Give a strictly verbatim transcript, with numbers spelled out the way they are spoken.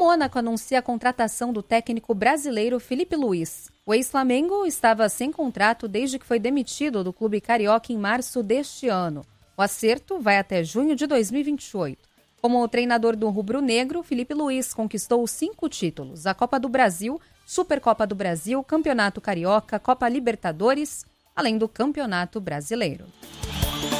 Mônaco anuncia a contratação do técnico brasileiro Filipe Luís. O ex-Flamengo estava sem contrato desde que foi demitido do clube carioca em março deste ano. O acerto vai até junho de dois mil e vinte e oito. Como treinador do rubro-negro, Filipe Luís conquistou cinco títulos: a Copa do Brasil, Supercopa do Brasil, Campeonato Carioca, Copa Libertadores, além do Campeonato Brasileiro.